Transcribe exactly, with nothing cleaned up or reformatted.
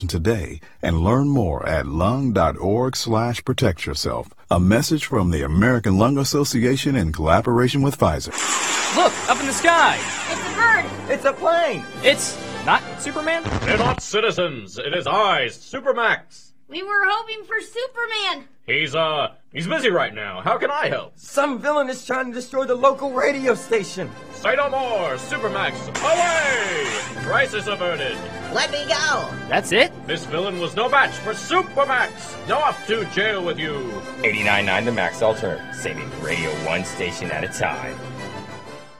today and learn more at lung.org slash protect yourself. A message from the American Lung Association in collaboration with Pfizer. Look, up in the sky. It's a bird. It's a plane. It's not Superman. They're not citizens. It is I, Supermax. We were hoping for Superman. He's, uh, he's busy right now. How can I help? Some villain is trying to destroy the local radio station. Say no more. Supermax, away! Crisis averted. Let me go. That's it? This villain was no match for Supermax. Now off to jail with you. eighty-nine point nine The Max Alternate, saving Radio one station at a time.